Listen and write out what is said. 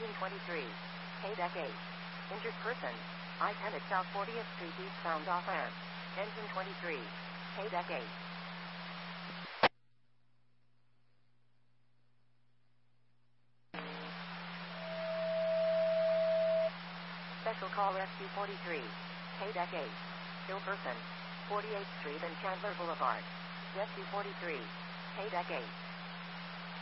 Engine 23. K-Deck 8. Injured person. I-10 at South 40th Street eastbound off ramp. Engine 23. K-Deck 8. Special call Rescue 43. K-Deck 8. Ill person. 48th Street and Chandler Boulevard. Rescue 43. K-Deck 8.